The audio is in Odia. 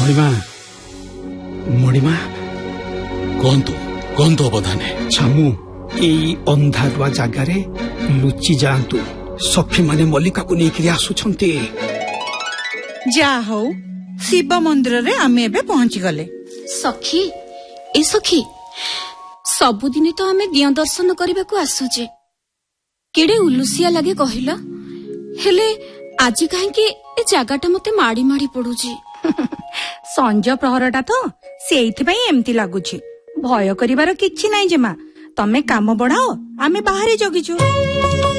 ମଣିମା ମଣିମା କହନ୍ତୁ ଅବଧାନେ। ଛାମୁ ଏଇ ଅନ୍ଧାରୁଆ ଜାଗାରେ ଲୁଚି ଯାଆନ୍ତୁ। ସଖୀ ମାନେ ମଲ୍ଲିକାକୁ ନେଇକିରି ଆସୁଛନ୍ତି। ଯାହା ହଉ ଶିବ ମନ୍ଦିରରେ ଆମେ ଏବେ ପହଞ୍ଚିଗଲେ। ସଖୀ ଏ ସଖୀ, ସବୁଦିନେ ତ ଆମେ ଦିଅଁ ଦର୍ଶନ କରିବାକୁ ଆସୁଛେ, କେଡେ ଉଲୁସିଆ ଲାଗେ କହିଲ। ହେଲେ ଆଜି କାହିଁକି ଏ ଜାଗାଟା ମତେ ମାଡି ମାଡି ପଡୁଛି। ସଞ୍ଜ ପ୍ରହରଟା ତ ସେଇଥିପାଇଁ ଏମିତି ଲାଗୁଛି। ଭୟ କରିବାର କିଛି ନାହିଁ ଯେ ମା, ତମେ କାମ ବଢାଅ, ଆମେ ବାହାରେ ଜଗିଛୁ।